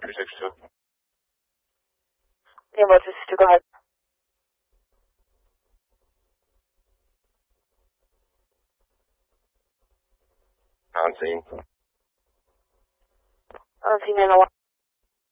362. Ambulance 362, go ahead. On scene. On scene, 911.